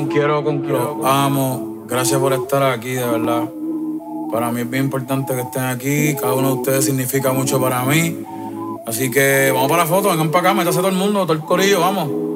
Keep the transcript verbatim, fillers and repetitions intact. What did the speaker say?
Quiero con Los amo. Gracias por estar aquí, de verdad. Para mí es bien importante que estén aquí. Cada uno de ustedes significa mucho para mí. Así que vamos para la foto, vengan para acá, métase todo el mundo, todo el corillo, vamos.